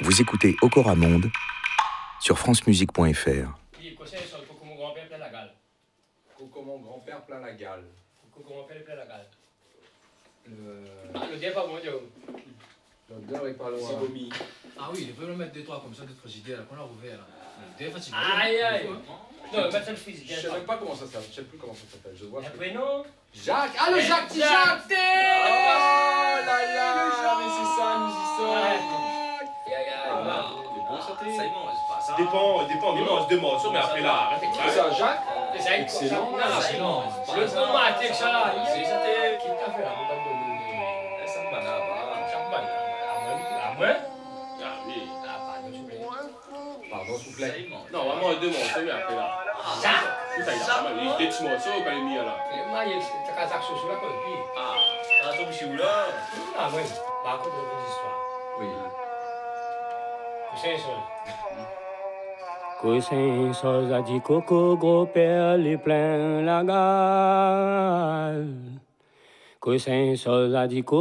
Vous écoutez Okora Monde sur francemusique.fr. Coucou mon grand-père plein la gale. Coucou mon grand-père plein la gale. Coucou mon père plein la gale. Le... Le dé pas bon, Dieu. L'odeur est pas loin. C'est vomi. Ah oui, il peut le mettre 2-3 comme ça, d'autres idées là, qu'on a ouvert là. Le dé fatigué. Aïe aïe. Hein. Non, mettre ça le fils. Je sais même pas comment ça s'appelle. Je sais plus comment ça s'appelle. Je vois. Un prénom. Jacques. Ah le Jacques, petit Jacques. Oh là là. Mais c'est ça, nous y sommes. Ça y mange, c'est pas ça. Dépend des morceaux, mais après là, arrête. C'est ça, Jacques. C'est ça, Excellent. c'est non. le bon matin que ça là. C'est ça, t'es. Qui t'a fait là? Ça me va là-bas. Champagne. À moi? Ah oui. Ah, pardon, s'il vous plaît. Pardon, s'il vous Ça plaît. y mange. Non, vraiment deux morceaux, mais après là. Ça? Tout ça, il a vraiment des petits morceaux quand il est mis là. Le maillot, t'as qu'à saxo sur la colle. Puis. Ah, ça tombe chez vous là. Ah, oui. Par contre, une histoire. Oui. C'est ça. Coussin chose a dit coco gros père les plein la gale. Coussin chose a dit coco